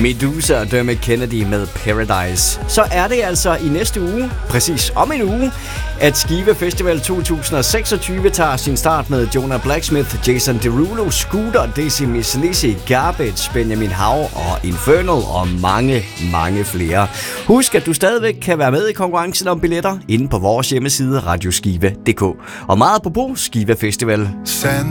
Meduza og Dermot Kennedy med Paradise. Så er det altså i næste uge, præcis om en uge, at Skive Festival 2026 tager sin start med Jonah Blacksmith, Jason Derulo, Scooter, Dizzy Miss Lizzy, Garbage, Benjamin Hav og Infernal og mange, mange flere. Husk, at du stadigvæk kan være med i konkurrencen om billetter inde på vores hjemmeside radioskive.dk. Og meget apropos Skive Festival. Send